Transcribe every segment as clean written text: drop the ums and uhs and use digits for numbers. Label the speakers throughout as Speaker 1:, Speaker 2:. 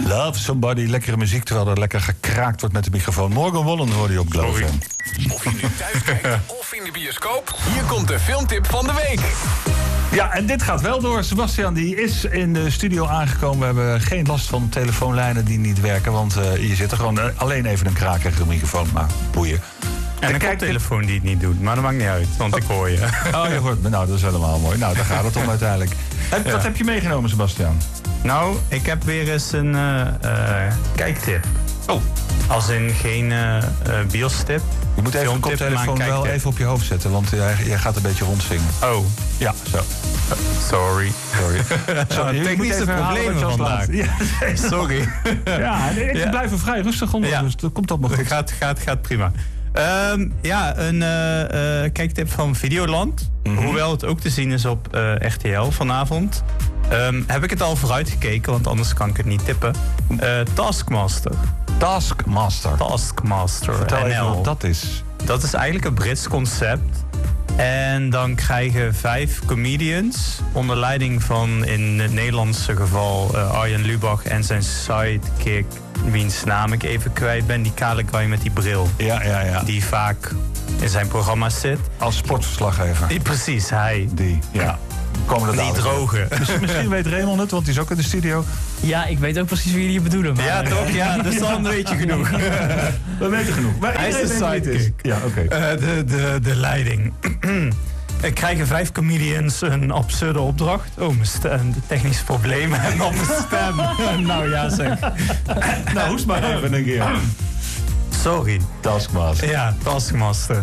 Speaker 1: Love Somebody, lekkere muziek terwijl er lekker gekraakt wordt met de microfoon. Morgan Wallen hoorde je op Glow FM.
Speaker 2: Of je nu thuis kijkt of in de bioscoop, hier komt de filmtip van de week.
Speaker 1: Ja, en dit gaat wel door. Sebastian die is in de studio aangekomen. We hebben geen last van telefoonlijnen die niet werken. Want hier zit er gewoon alleen even een krakerige microfoon. Maar boeien.
Speaker 3: En een koptelefoon die het niet doet. Maar dat maakt niet uit, want ik hoor je.
Speaker 1: Oh, je hoort me. Nou, dat is helemaal mooi. Nou, daar gaat het om uiteindelijk. Wat heb je meegenomen, Sebastian?
Speaker 3: Nou, ik heb weer eens een kijktip.
Speaker 1: Oh.
Speaker 3: Als in geen biostip.
Speaker 1: Je moet even een koptelefoon wel even op je hoofd zetten, want jij gaat een beetje rondzingen.
Speaker 3: Oh.
Speaker 1: Ja, zo.
Speaker 3: Sorry. Technische problemen vandaag. Ja, sorry.
Speaker 1: Ja, ik blijf er vrij rustig onder, dus dat komt allemaal goed.
Speaker 3: Gaat prima. Een kijktip van Videoland. Mm-hmm. Hoewel het ook te zien is op RTL vanavond. Heb ik het al vooruit gekeken, want anders kan ik het niet tippen. Taskmaster.
Speaker 1: Vertel even wat dat is.
Speaker 3: Dat is eigenlijk een Brits concept. En dan krijgen 5 comedians, onder leiding van in het Nederlandse geval Arjen Lubach en zijn sidekick, wiens naam ik even kwijt ben, die kale guy met die bril.
Speaker 1: Ja.
Speaker 3: Die vaak in zijn programma's zit.
Speaker 1: Als sportverslaggever.
Speaker 3: Precies, hij.
Speaker 1: Ja.
Speaker 3: Die droge.
Speaker 1: Misschien weet Raymond het, want die is ook in de studio.
Speaker 4: Ja, ik weet ook precies wie jullie bedoelen. Maar
Speaker 3: ja, toch? Ja, dus dan weet je genoeg.
Speaker 1: We weten genoeg. Maar
Speaker 3: hij is de sidekick.
Speaker 1: Ja, oké.
Speaker 3: De leiding. Er krijgen 5 comedians een absurde opdracht. Oh, mijn stem, de technische problemen en op mijn stem. Nou ja, zeg.
Speaker 1: Nou, hoest maar even een keer.
Speaker 3: Sorry.
Speaker 1: Taskmaster.
Speaker 3: Ja, Taskmaster.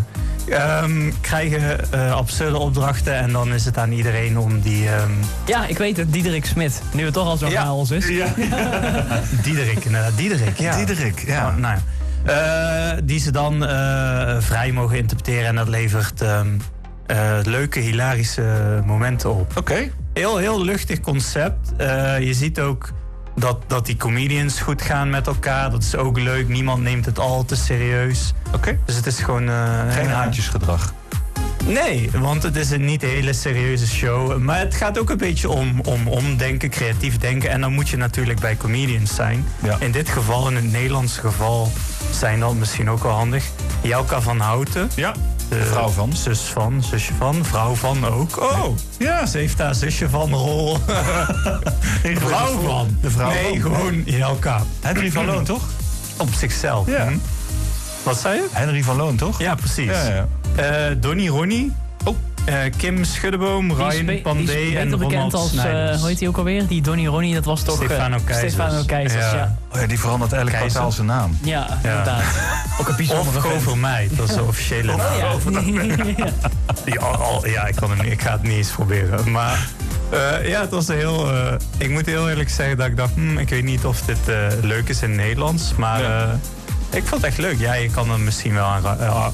Speaker 3: Krijgen absurde opdrachten en dan is het aan iedereen om die...
Speaker 4: Ja, ik weet het, Diederik Smit. Nu het toch al zo'n chaos is.
Speaker 1: Ja.
Speaker 3: Diederik, inderdaad. Diederik, ja.
Speaker 1: Oh,
Speaker 3: nou ja. Die ze dan vrij mogen interpreteren en dat levert leuke, hilarische momenten op.
Speaker 1: Oké.
Speaker 3: Heel luchtig concept. Je ziet ook dat die comedians goed gaan met elkaar. Dat is ook leuk. Niemand neemt het al te serieus.
Speaker 1: Oké.
Speaker 3: Dus het is gewoon...
Speaker 1: geen haantjesgedrag.
Speaker 3: Nee, want het is een niet hele serieuze show. Maar het gaat ook een beetje om denken, creatief denken. En dan moet je natuurlijk bij comedians zijn. Ja. In dit geval, in het Nederlandse geval, zijn dat misschien ook wel handig. Jelka van Houten.
Speaker 1: Ja. De vrouw van.
Speaker 3: Zusje van, vrouw van ook. Oh, ja. Ze heeft daar zusje van rol.
Speaker 1: De vrouw van.
Speaker 3: Nee, gewoon Jelka.
Speaker 1: Henry van Loon, toch?
Speaker 3: Op zichzelf.
Speaker 1: Ja.
Speaker 3: Wat zei je?
Speaker 1: Henry van Loon, toch?
Speaker 3: Ja, precies.
Speaker 1: Ja.
Speaker 3: Donnie Ronnie. Kim Schuddeboom, Ryan Pandé en Ronald Snijders.
Speaker 4: Hoe heet hij ook alweer? Die Donnie Ronnie, dat was toch...
Speaker 3: Stefano
Speaker 4: Keizers, ja.
Speaker 1: Oh ja, die verandert elk kwartaal zijn naam.
Speaker 4: Ja, inderdaad. Ook een bijzondere
Speaker 3: Of Go voor mij, dat is de officiële naam. Ja, ik ga het niet eens proberen. Maar het was heel... ik moet heel eerlijk zeggen dat ik dacht... ik weet niet of dit leuk is in het Nederlands, maar... ik vond het echt leuk. Ja, je kan er misschien wel aan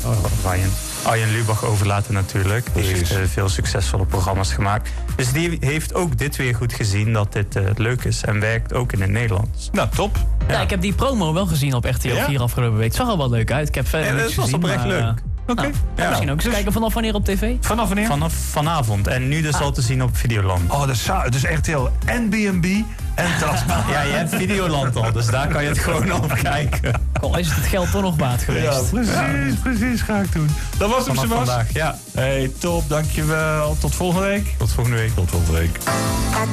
Speaker 3: Arjen Lubach overlaten natuurlijk. Die heeft veel succesvolle programma's gemaakt. Dus die heeft ook dit weer goed gezien dat dit leuk is. En werkt ook in het Nederlands.
Speaker 1: Nou, top.
Speaker 4: Ja, ik heb die promo wel gezien op RTL 4 afgelopen week. Het zag er wel leuk uit. Ik heb verder niks gezien.
Speaker 3: Dat was oprecht leuk.
Speaker 1: Oké.
Speaker 4: Misschien ook eens kijken vanaf wanneer op tv?
Speaker 1: Vanaf wanneer?
Speaker 3: Vanaf vanavond. En nu dus al te zien op Videoland.
Speaker 1: Oh, dus RTL en B&B en Taskmaster.
Speaker 3: Ja, je hebt Videoland al, dus daar kan je het gewoon op kijken.
Speaker 4: Al is het geld toch nog waard geweest.
Speaker 1: Ja, precies, ga ik doen. Dat was hem, Sebas.
Speaker 3: Vandaag, ja.
Speaker 1: Hey, top, dankjewel. Tot volgende week.
Speaker 3: Tot volgende week.